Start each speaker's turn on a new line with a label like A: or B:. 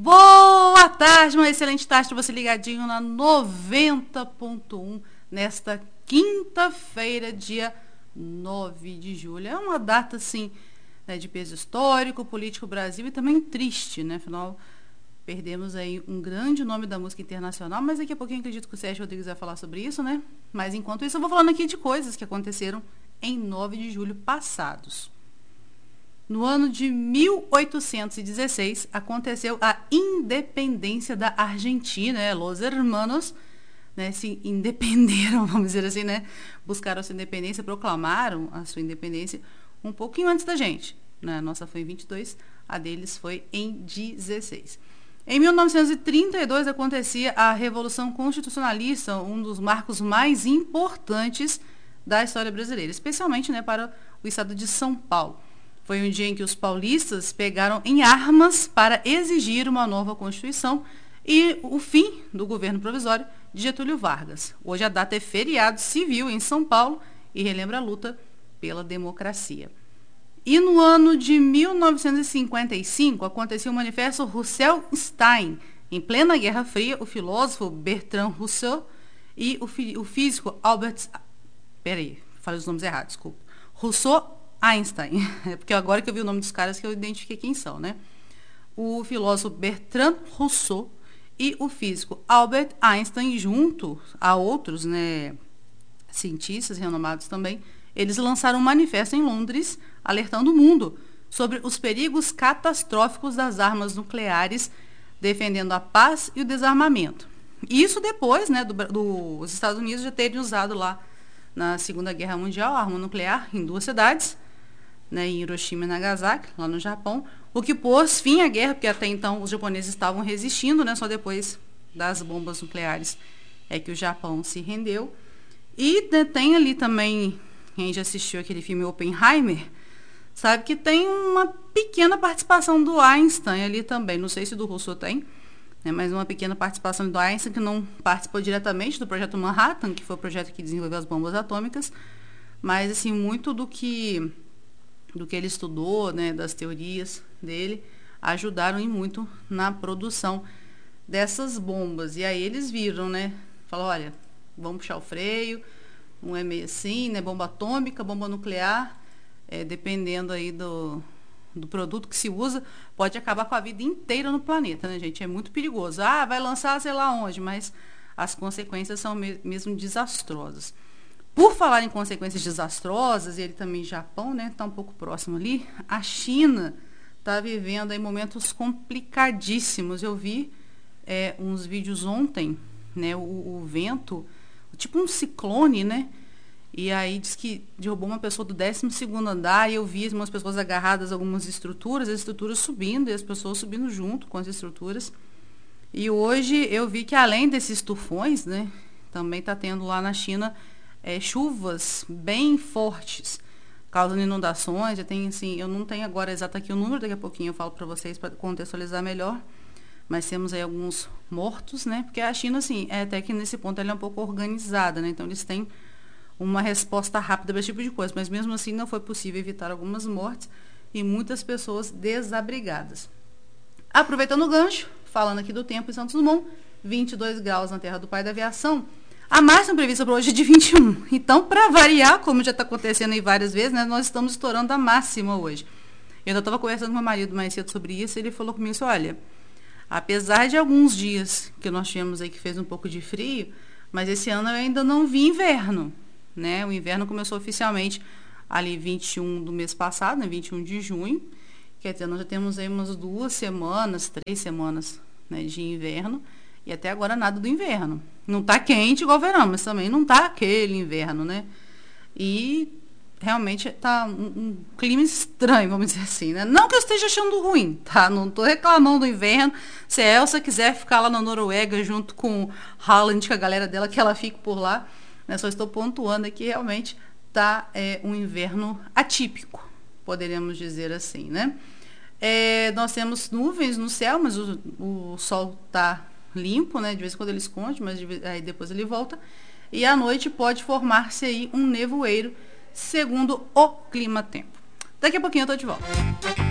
A: Boa tarde, uma excelente tarde para você ligadinho na 90.1 nesta quinta-feira, dia 9 de julho. É uma data, assim, né, de peso histórico, político Brasil e também triste, né? Afinal, perdemos aí um grande nome da música internacional, mas daqui a pouquinho acredito que o Sérgio Rodrigues vai falar sobre isso, né? Mas enquanto isso eu vou falando aqui de coisas que aconteceram em 9 de julho passados. No ano de 1816, aconteceu a independência da Argentina, né? Los hermanos, né, se independeram, vamos dizer assim, né? Buscaram a sua independência, proclamaram a sua independência um pouquinho antes da gente, né? A nossa foi em 22, a deles foi em 16. Em 1932 acontecia a Revolução Constitucionalista, um dos marcos mais importantes da história brasileira, especialmente, né, para o estado de São Paulo. Foi um dia em que os paulistas pegaram em armas para exigir uma nova Constituição e o fim do governo provisório de Getúlio Vargas. Hoje a data é feriado civil em São Paulo e relembra a luta pela democracia. E no ano de 1955 aconteceu o Manifesto Russell-Stein. Em plena Guerra Fria, o filósofo Bertrand Russell e o físico Albert... Peraí, falei os nomes errados, desculpa. Rousseau Einstein, porque agora que eu vi o nome dos caras que eu identifiquei quem são, né? O filósofo Bertrand Russell e o físico Albert Einstein, junto a outros, né, cientistas renomados também, eles lançaram um manifesto em Londres, alertando o mundo sobre os perigos catastróficos das armas nucleares, defendendo a paz e o desarmamento. E isso depois, né, dos Estados Unidos já terem usado lá na Segunda Guerra Mundial a arma nuclear em 2 cidades, né, em Hiroshima e Nagasaki, lá no Japão, o que pôs fim à guerra, porque até então os japoneses estavam resistindo, né, só depois das bombas nucleares é que o Japão se rendeu. E tem ali também, quem já assistiu aquele filme Oppenheimer, sabe que tem uma pequena participação do Einstein ali também, não sei se do Rousseau tem, né, mas uma pequena participação do Einstein, que não participou diretamente do projeto Manhattan, que foi o projeto que desenvolveu as bombas atômicas, mas assim, muito do que ele estudou, né, das teorias dele, ajudaram e muito na produção dessas bombas. E aí eles viram, né, falaram, olha, vamos puxar o freio, não é meio assim, né, bomba atômica, bomba nuclear, dependendo aí do produto que se usa, pode acabar com a vida inteira no planeta, né, gente? É muito perigoso. Ah, vai lançar sei lá onde, mas as consequências são mesmo desastrosas. Por falar em consequências desastrosas, e ele também Japão, né, está um pouco próximo ali, a China está vivendo aí momentos complicadíssimos. Eu vi uns vídeos ontem, né, o vento, tipo um ciclone, né, e aí diz que derrubou uma pessoa do 12º andar, e eu vi umas pessoas agarradas a algumas estruturas, as estruturas subindo, e as pessoas subindo junto com as estruturas. E hoje eu vi que além desses tufões, né, também está tendo lá na China chuvas bem fortes, causando inundações. Já tem, assim, eu não tenho agora exato aqui o número, daqui a pouquinho eu falo para vocês para contextualizar melhor, mas temos aí alguns mortos, né? Porque a China, assim, até que nesse ponto ela é um pouco organizada, né? Então eles têm uma resposta rápida para esse tipo de coisa, mas mesmo assim não foi possível evitar algumas mortes e muitas pessoas desabrigadas. Aproveitando o gancho, falando aqui do tempo em Santos Dumont, 22 graus na terra do pai da aviação. A máxima prevista para hoje é de 21. Então, para variar, como já está acontecendo aí várias vezes, né, nós estamos estourando a máxima hoje. Eu ainda estava conversando com meu marido mais cedo sobre isso, e ele falou comigo assim, olha, apesar de alguns dias que nós tivemos aí que fez um pouco de frio, mas esse ano eu ainda não vi inverno, né? O inverno começou oficialmente ali 21 do mês passado, né, 21 de junho. Quer dizer, nós já temos aí umas 2 semanas, 3 semanas, né, de inverno. E até agora nada do inverno. Não está quente igual o verão, mas também não está aquele inverno, né? E realmente está um clima estranho, vamos dizer assim, né? Não que eu esteja achando ruim, tá? Não estou reclamando do inverno. Se a Elsa quiser ficar lá na Noruega junto com Haaland, com a galera dela, que ela fique por lá, né? Só estou pontuando aqui, realmente está um inverno atípico, poderíamos dizer assim, né? Nós temos nuvens no céu, mas o sol está limpo, né? De vez em quando ele esconde, mas aí depois ele volta. E à noite pode formar-se aí um nevoeiro, segundo o clima-tempo. Daqui a pouquinho eu tô de volta.